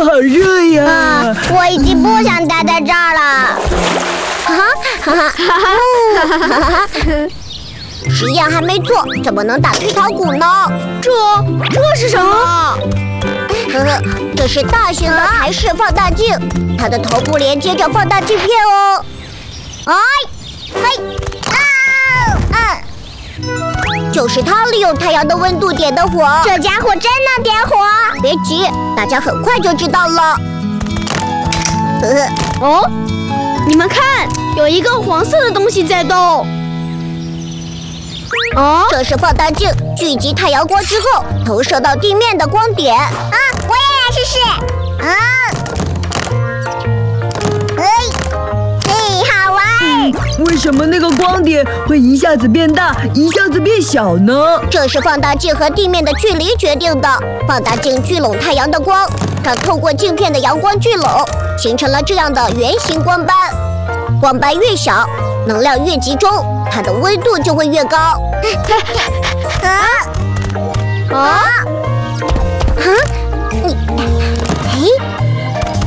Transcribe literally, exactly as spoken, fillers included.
好热呀！ 啊，我已经不想待在这儿了。哈哈哈哈哈！实验还没做，怎么能打退堂鼓呢？ 这这是什么？ 呵呵，这是大型的台式放大镜，它的头部连接着放大镜片哦。哎，嘿，啊，嗯，就是它利用太阳的温度点的火。这家伙真能点火！别急，大家很快就知道了。呵呵， 哦，你们看，有一个黄色的东西在动。哦， 这是放大镜聚集太阳光之后投射到地面的光点。啊，我也来试试。啊，哎，嘿，好玩。 嗯，为什么那个光点会一下子变大，一下子变小呢？ 这是放大镜和地面的距离决定的。放大镜聚拢太阳的光，它透过镜片的阳光聚拢，形成了这样的圆形光斑。光斑越小，能量越集中，它的温度就会越高。啊！